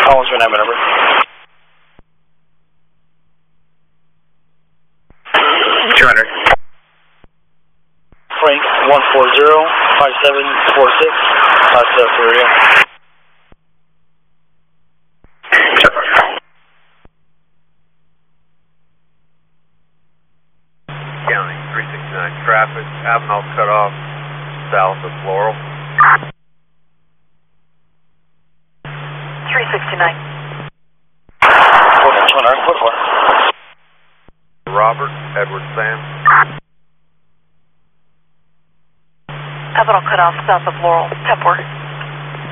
Collins, your name and number. Frank 140-5746. That's Florida. County 369 traffic, Avenel cut off south of Floral. 369. 200, what for? Robert, Edward Sam. Avenel cut off south of Laurel. Pep work.